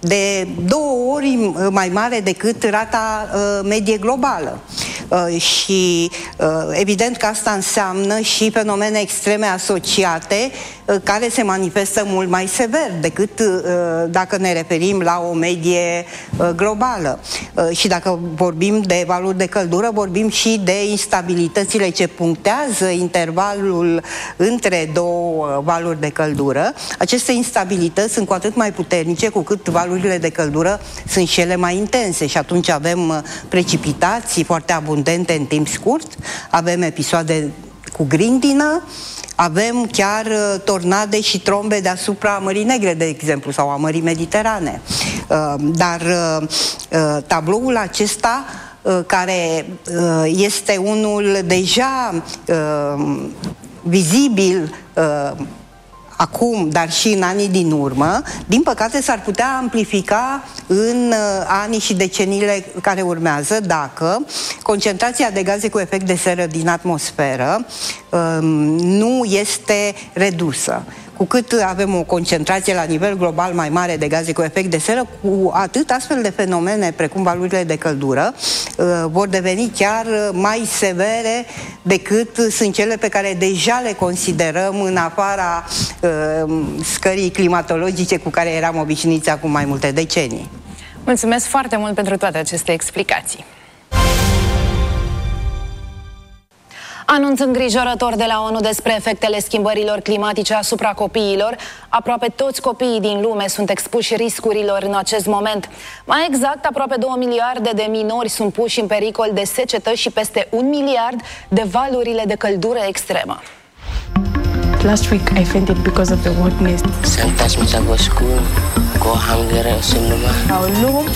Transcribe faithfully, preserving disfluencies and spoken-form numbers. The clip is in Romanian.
de două ori mai mare decât rata medie globală. Și evident că asta înseamnă și fenomene extreme asociate care se manifestă mult mai sever decât dacă ne referim la o medie globală. Și dacă vorbim de valori de căldură, vorbim și de instabilitățile ce punctează intervalul între două valori de căldură. Aceste instabilități sunt cu atât mai puternice cu cât valurile de căldură sunt și ele mai intense și atunci avem precipitații foarte abundente în timp scurt, avem episoade cu grindină, avem chiar tornade și trombe deasupra Mării Negre, de exemplu, sau a Mării Mediterane. Dar tabloul acesta, care este unul deja vizibil acum, dar și în anii din urmă, din păcate s-ar putea amplifica în uh, anii și deceniile care urmează dacă concentrația de gaze cu efect de seră din atmosferă uh, nu este redusă. Cu cât avem o concentrație la nivel global mai mare de gaze cu efect de seră, cu atât astfel de fenomene precum valurile de căldură uh, vor deveni chiar mai severe decât sunt cele pe care deja le considerăm în afara uh, scării climatologice cu care eram obișnuiți acum mai multe decenii. Mulțumesc foarte mult pentru toate aceste explicații. Anunț îngrijorător de la ONU despre efectele schimbărilor climatice asupra copiilor. Aproape toți copiii din lume sunt expuși riscurilor în acest moment. Mai exact, aproape două miliarde de minori sunt puși în pericol de secetă și peste un miliard de valurile de căldură extremă. Last week I fainted because of the hotness. Sometimes I go school, go hungry, cinema.